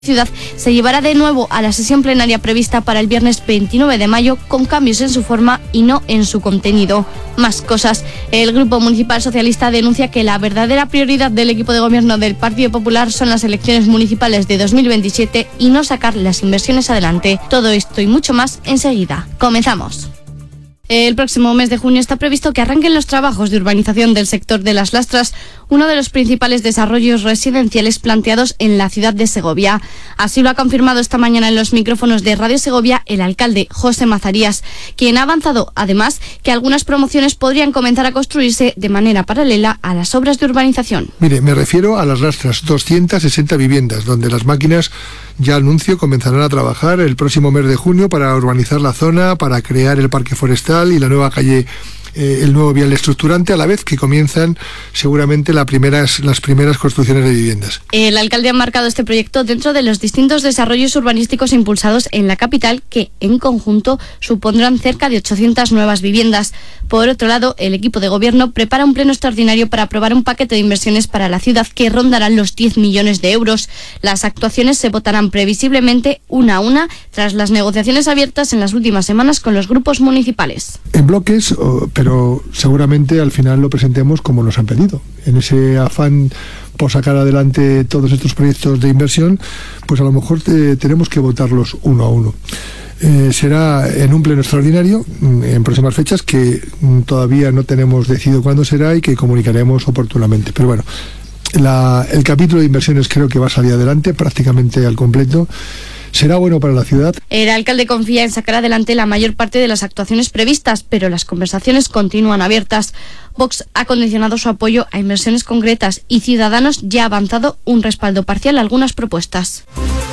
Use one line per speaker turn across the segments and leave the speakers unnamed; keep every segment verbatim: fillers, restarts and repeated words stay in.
Ciudad se llevará de nuevo a la sesión plenaria prevista para el viernes veintinueve de mayo con cambios en su forma y no en su contenido. Más cosas. El Grupo Municipal Socialista denuncia que la verdadera prioridad del equipo de gobierno del Partido Popular son las elecciones municipales de dos mil veintisiete y no sacar las inversiones adelante. Todo esto y mucho más enseguida. Comenzamos. El próximo mes de junio está previsto que arranquen los trabajos de urbanización del sector de Las Lastras, uno de los principales desarrollos residenciales planteados en la ciudad de Segovia. Así lo ha confirmado esta mañana en los micrófonos de Radio Segovia el alcalde José Mazarías, quien ha avanzado, además, que algunas promociones podrían comenzar a construirse de manera paralela a las obras de urbanización.
Mire, me refiero a Las Lastras, doscientas sesenta viviendas, donde las máquinas, ya anuncio, comenzarán a trabajar el próximo mes de junio para urbanizar la zona, para crear el parque forestal y la nueva calle, eh, el nuevo vial estructurante, a la vez que comienzan seguramente la primeras, las primeras construcciones de viviendas.
El alcalde ha marcado este proyecto dentro de los distintos desarrollos urbanísticos impulsados en la capital, que en conjunto supondrán cerca de ochocientas nuevas viviendas. Por otro lado, el equipo de gobierno prepara un pleno extraordinario para aprobar un paquete de inversiones para la ciudad que rondará los diez millones de euros. Las actuaciones se votarán previsiblemente una a una tras las negociaciones abiertas en las últimas semanas con los grupos municipales.
En bloques, pero seguramente al final lo presentemos como nos han pedido. En ese afán por sacar adelante todos estos proyectos de inversión, pues a lo mejor te, tenemos que votarlos uno a uno. Eh, será en un pleno extraordinario en próximas fechas que todavía no tenemos decidido cuándo será y que comunicaremos oportunamente. Pero bueno, la, el capítulo de inversiones creo que va a salir adelante prácticamente al completo. Será bueno para la ciudad.
El alcalde confía en sacar adelante la mayor parte de las actuaciones previstas, pero las conversaciones continúan abiertas. Vox ha condicionado su apoyo a inversiones concretas y Ciudadanos ya ha avanzado un respaldo parcial a algunas propuestas.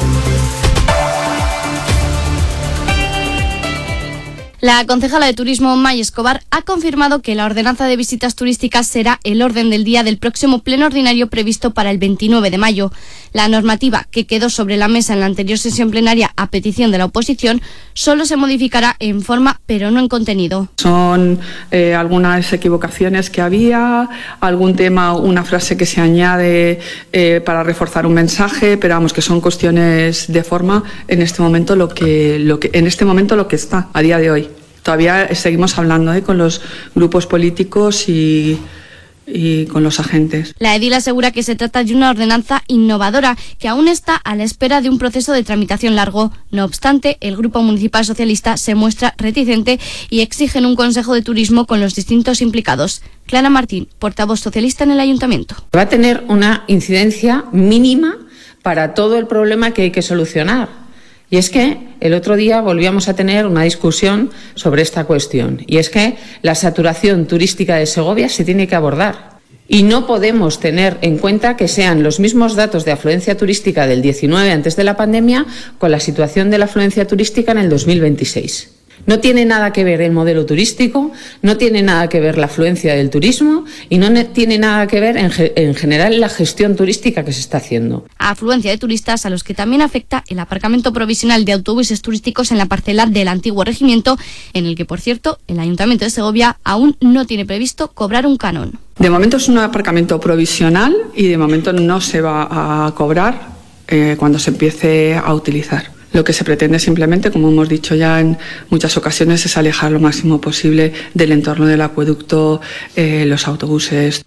La concejala de Turismo, May Escobar, ha confirmado que la ordenanza de visitas turísticas será el orden del día del próximo pleno ordinario previsto para el veintinueve de mayo. La normativa, que quedó sobre la mesa en la anterior sesión plenaria a petición de la oposición, solo se modificará en forma, pero no en contenido.
Son eh, algunas equivocaciones que había, algún tema, una frase que se añade eh, para reforzar un mensaje, pero vamos, que son cuestiones de forma en este momento lo que, lo que, en este momento lo que está a día de hoy. Todavía seguimos hablando ¿eh? con los grupos políticos y, y con los agentes.
La edil asegura que se trata de una ordenanza innovadora que aún está a la espera de un proceso de tramitación largo. No obstante, el Grupo Municipal Socialista se muestra reticente y exigen un Consejo de Turismo con los distintos implicados. Clara Martín, portavoz socialista en el Ayuntamiento.
Va a tener una incidencia mínima para todo el problema que hay que solucionar. Y es que el otro día volvíamos a tener una discusión sobre esta cuestión. Y es que la saturación turística de Segovia se tiene que abordar. Y no podemos tener en cuenta que sean los mismos datos de afluencia turística del diecinueve antes de la pandemia con la situación de la afluencia turística en el dos mil veintiséis. No tiene nada que ver el modelo turístico, no tiene nada que ver la afluencia del turismo y no tiene nada que ver en, en general la gestión turística que se está haciendo.
A afluencia de turistas a los que también afecta el aparcamiento provisional de autobuses turísticos en la parcela del antiguo regimiento, en el que, por cierto, el Ayuntamiento de Segovia aún no tiene previsto cobrar un canon.
De momento es un aparcamiento provisional y de momento no se va a cobrar eh, cuando se empiece a utilizar. Lo que se pretende simplemente, como hemos dicho ya en muchas ocasiones, es alejar lo máximo posible del entorno del acueducto eh, los autobuses.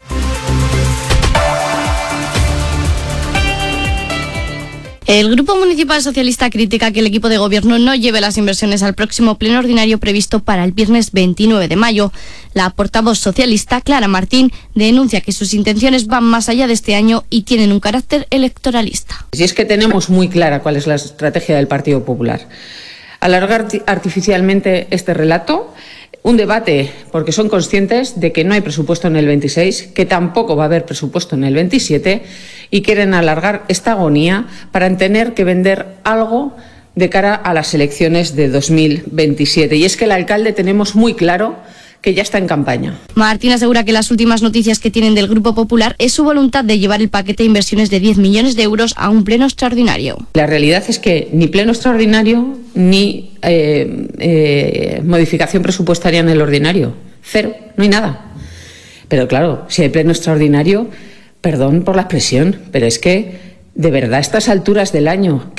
El Grupo Municipal Socialista critica que el equipo de gobierno no lleve las inversiones al próximo pleno ordinario previsto para el viernes veintinueve de mayo. La portavoz socialista, Clara Martín, denuncia que sus intenciones van más allá de este año y tienen un carácter electoralista.
Si es que tenemos muy clara cuál es la estrategia del Partido Popular. Alargar artificialmente este relato, un debate porque son conscientes de que no hay presupuesto en el veintiséis, que tampoco va a haber presupuesto en el veintisiete y quieren alargar esta agonía para tener que vender algo de cara a las elecciones de dos mil veintisiete. Y es que el alcalde tenemos muy claro que ya está en campaña.
Martín asegura que las últimas noticias que tienen del Grupo Popular es su voluntad de llevar el paquete de inversiones de diez millones de euros a un pleno extraordinario.
La realidad es que ni pleno extraordinario ni eh, eh, modificación presupuestaria en el ordinario. Cero, no hay nada. Pero claro, si hay pleno extraordinario, perdón por la expresión, pero es que de verdad, a estas alturas del año,